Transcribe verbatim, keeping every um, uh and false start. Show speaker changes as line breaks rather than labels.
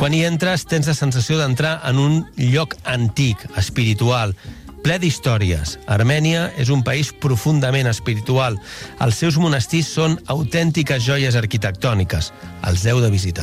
Quan hi entres tens la sensació d'entrar en un lloc antic, espiritual, ple d'històries. Armènia és un país profundament espiritual. Els seus monestirs són autèntiques joies arquitectòniques. Els heu de visitar.